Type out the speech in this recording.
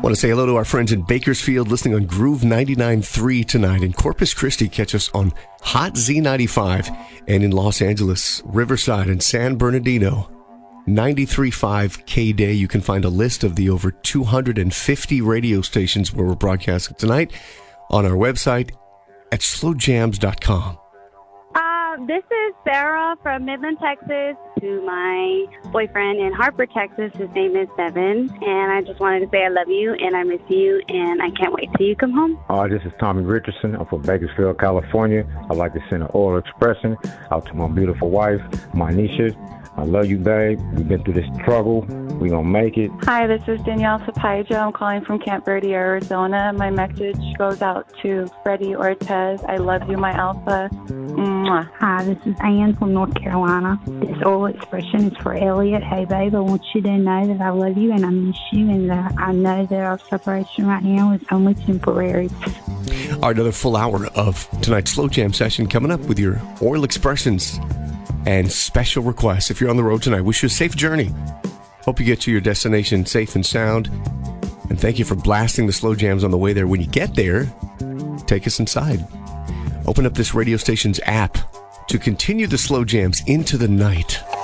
Want to say hello to our friends in Bakersfield listening on Groove 99.3 tonight. In Corpus Christi, catch us on Hot Z95. And in Los Angeles, Riverside, and San Bernardino, 93.5 K-Day. You can find a list of the over 250 radio stations where we're broadcasting tonight on our website at slowjams.com. This is Sarah from Midland, Texas, to my boyfriend in Harper, Texas. His name is Devin, and I just wanted to say I love you, and I miss you, and I can't wait till you come home. This is Tommy Richardson. I'm from Bakersfield, California. I'd like to send an oral expression out to my beautiful wife, Manisha. I love you, babe. We've been through this struggle. We're going to make it. Hi, this is Danielle Sapaija. I'm calling from Camp Verde, Arizona. My message goes out to Freddie Ortez. I love you, my alpha. Mwah. Hi, this is Ann from North Carolina. This oral expression is for Elliot. Hey, babe, I want you to know that I love you and I miss you, and I know that our separation right now is only temporary. Our another full hour of tonight's Slow Jam session coming up with your oral expressions and special requests. If you're on the road tonight, wish you a safe journey. Hope you get to your destination safe and sound. And thank you for blasting the slow jams on the way there. When you get there, take us inside. Open up this radio station's app to continue the slow jams into the night.